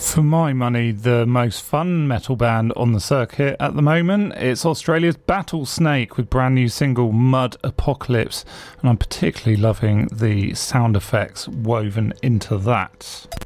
For my money, the most fun metal band on the circuit at the moment, it's Australia's Battlesnake with brand new single Mud Apocalypse, and I'm particularly loving the sound effects woven into that.